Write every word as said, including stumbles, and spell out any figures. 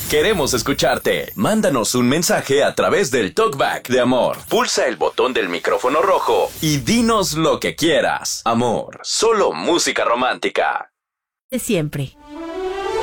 Queremos escucharte. Mándanos un mensaje a través del TalkBack de Amor. Pulsa el botón del micrófono rojo y dinos lo que quieras. Amor, solo música romántica. De siempre.